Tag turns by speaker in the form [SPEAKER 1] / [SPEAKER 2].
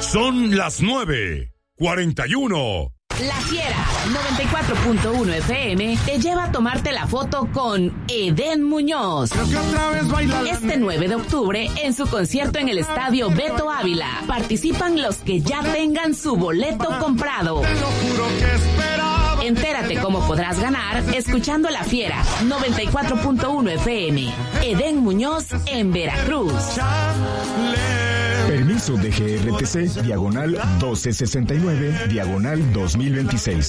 [SPEAKER 1] Son las 9:41.
[SPEAKER 2] La Fiera 94.1 FM te lleva a tomarte la foto con Edén Muñoz. Este 9 de octubre en su concierto en el Estadio Beto Ávila. Participan los que ya tengan su boleto comprado. Entérate cómo podrás ganar escuchando La Fiera 94.1 FM. Edén Muñoz en Veracruz.
[SPEAKER 3] Permiso de GRTC, diagonal 1269, diagonal 2026.